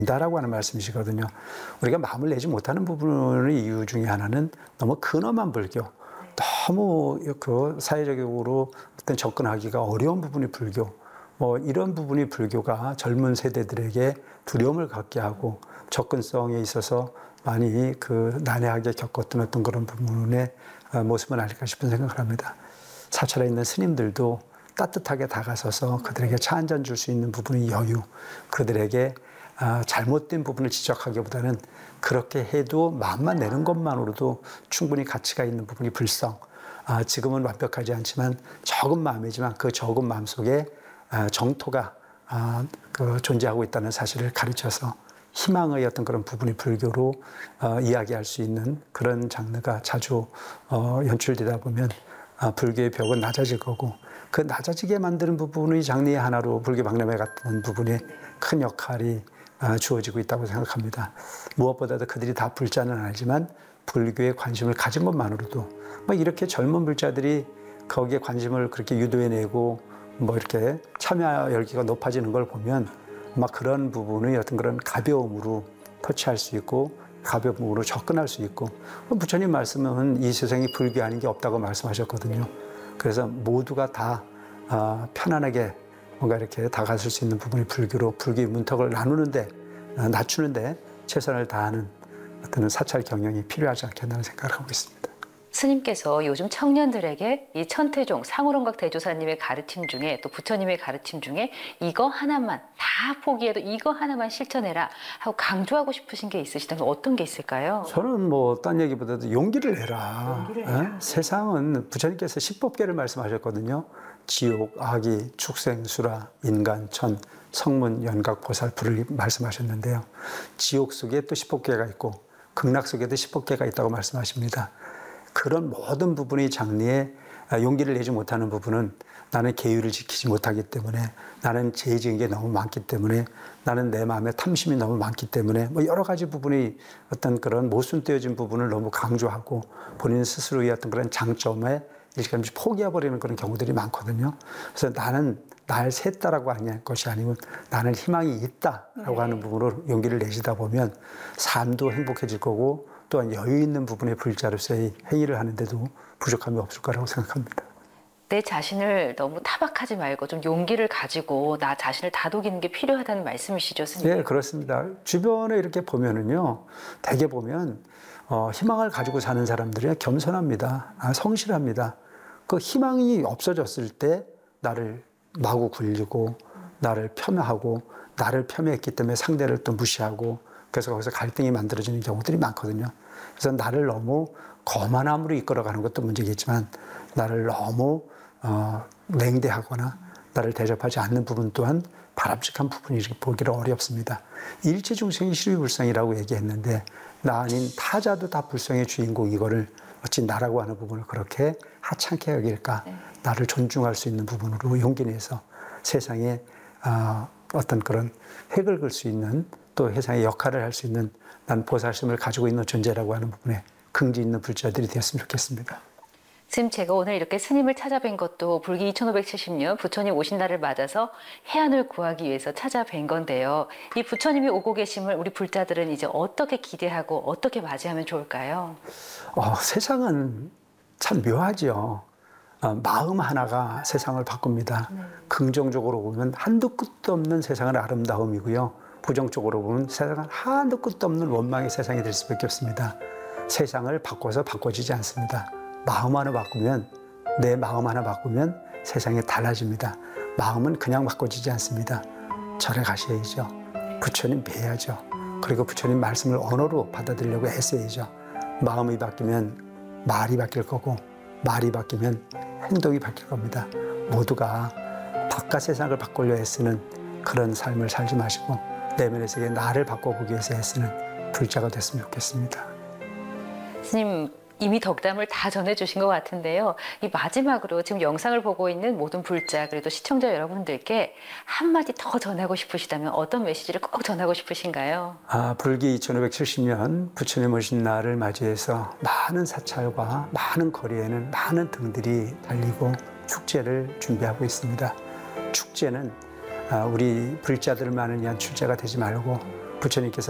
다라고 하는 말씀이시거든요. 우리가 마음을 내지 못하는 부분의 이유 중에 하나는 너무 근엄한 불교, 너무 그 사회적으로 어떤 접근하기가 어려운 부분이 불교, 뭐 이런 부분이 불교가 젊은 세대들에게 두려움을 갖게 하고 접근성에 있어서 많이 그 난해하게 겪었던 어떤 그런 부분의 모습은 아닐까 싶은 생각을 합니다. 사찰에 있는 스님들도 따뜻하게 다가서서 그들에게 차 한 잔 줄 수 있는 부분의 여유, 그들에게 잘못된 부분을 지적하기보다는 그렇게 해도 마음만 내는 것만으로도 충분히 가치가 있는 부분이 불성, 지금은 완벽하지 않지만 적은 마음이지만 그 적은 마음 속에 정토가 존재하고 있다는 사실을 가르쳐서 희망의 어떤 그런 부분이 불교로 이야기할 수 있는 그런 장르가 자주 연출되다 보면 불교의 벽은 낮아질 거고, 그 낮아지게 만드는 부분의 장르의 하나로 불교 박람회 같은 부분에 큰 역할이 주어지고 있다고 생각합니다. 무엇보다도 그들이 다 불자는 아니지만 불교에 관심을 가진 것만으로도 뭐 이렇게 젊은 불자들이 거기에 관심을 그렇게 유도해내고 뭐 이렇게 참여 열기가 높아지는 걸 보면 막 그런 부분의 어떤 그런 가벼움으로 터치할 수 있고 가벼움으로 접근할 수 있고, 부처님 말씀은 이 세상에 불교 아닌 게 없다고 말씀하셨거든요. 그래서 모두가 다 편안하게 뭔가 이렇게 다가설 수 있는 부분이 불교로 불교의 문턱을 나누는데 낮추는데 최선을 다하는 어떤 사찰 경영이 필요하지 않겠나 생각을 하고 있습니다. 스님께서 요즘 청년들에게 이 천태종 상호론각 대조사님의 가르침 중에 또 부처님의 가르침 중에 이거 하나만 다 포기해도 이거 하나만 실천해라 하고 강조하고 싶으신 게 있으시다면 어떤 게 있을까요? 저는 뭐 딴 얘기보다도 용기를 내라. 세상은 부처님께서 10법계를 말씀하셨거든요. 지옥, 악이, 축생, 수라, 인간, 천, 성문, 연각, 보살, 불을 말씀하셨는데요. 지옥 속에 또 10법계가 있고 극락 속에도 10법계가 있다고 말씀하십니다. 그런 모든 부분의 장르에 용기를 내지 못하는 부분은 나는 계율을 지키지 못하기 때문에, 나는 죄 지은 게 너무 많기 때문에, 나는 내 마음에 탐심이 너무 많기 때문에, 뭐 여러 가지 부분이 어떤 그런 모순되어진 부분을 너무 강조하고 본인 스스로의 어떤 그런 장점에 일찌감치 포기해버리는 그런 경우들이 많거든요. 그래서 나는 날 샜다라고 하는 것이 아니고 나는 희망이 있다라고 하는 부분으로 용기를 내시다 보면 삶도 행복해질 거고, 또한 여유 있는 부분의 불자로서의 행위를 하는데도 부족함이 없을 거라고 생각합니다. 내 자신을 너무 타박하지 말고 좀 용기를 가지고 나 자신을 다독이는 게 필요하다는 말씀이시죠, 스님? 네, 그렇습니다. 주변에 이렇게 보면은요, 대개 보면 희망을 가지고 사는 사람들이 겸손합니다. 성실합니다. 그 희망이 없어졌을 때 나를 마구 굴리고 나를 폄하하고 나를 폄훼했기 때문에 상대를 또 무시하고, 그래서 거기서 갈등이 만들어지는 경우들이 많거든요. 그래서 나를 너무 거만함으로 이끌어가는 것도 문제겠지만 나를 너무 냉대하거나 나를 대접하지 않는 부분 또한 바람직한 부분이 이렇게 보기를 어렵습니다. 일체중생이 실위불성이라고 얘기했는데 나 아닌 타자도 다 불성의 주인공이거를 어찌 나라고 하는 부분을 그렇게 하찮게 여길까. 나를 존중할 수 있는 부분으로 용기 내서 세상에 어떤 그런 획을 그을 수 있는, 또 세상의 역할을 할 수 있는 난 보살심을 가지고 있는 존재라고 하는 부분에 긍지 있는 불자들이 되었으면 좋겠습니다. 스님, 제가 오늘 이렇게 스님을 찾아뵌 것도 불기 2570년 부처님 오신 날을 맞아서 해안을 구하기 위해서 찾아뵌 건데요. 이 부처님이 오고 계심을 우리 불자들은 이제 어떻게 기대하고 어떻게 맞이하면 좋을까요? 세상은 참 묘하죠. 마음 하나가 세상을 바꿉니다. 긍정적으로 보면 한도 끝도 없는 세상의 아름다움이고요. 부정적으로 보면 세상은 한도 끝도 없는 원망의 세상이 될 수밖에 없습니다. 세상을 바꿔서 바꿔지지 않습니다. 마음 하나 바꾸면, 내 마음 하나 바꾸면 세상이 달라집니다. 마음은 그냥 바꿔지지 않습니다. 절에 가셔야죠. 부처님 뵈야죠. 그리고 부처님 말씀을 언어로 받아들이려고 애써야죠. 마음이 바뀌면 말이 바뀔 거고, 말이 바뀌면 행동이 바뀔 겁니다. 모두가 바깥 세상을 바꾸려 애쓰는 그런 삶을 살지 마시고 내면의 세계 나를 바꿔보기 위해서 애쓰는 불자가 됐으면 좋겠습니다. 스님, 이미 덕담을 다 전해주신 것 같은데요. 이 마지막으로 지금 영상을 보고 있는 모든 불자, 그래도 시청자 여러분들께 한마디 더 전하고 싶으시다면 어떤 메시지를 꼭 전하고 싶으신가요? 불기 2570년 부처님 오신 날을 맞이해서 많은 사찰과 많은 거리에는 많은 등들이 달리고 축제를 준비하고 있습니다. 축제는 우리 불자들만을 위한 축제가 되지 말고 부처님께서